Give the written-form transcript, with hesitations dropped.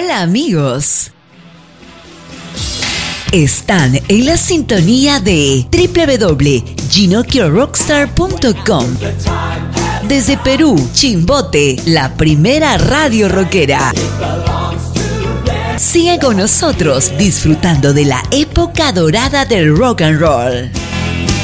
Hola amigos. Están en la sintonía de www.ginocchiorockstar.com. Desde Perú, Chimbote, la primera radio rockera. Sigue con nosotros disfrutando de la época dorada del rock and roll.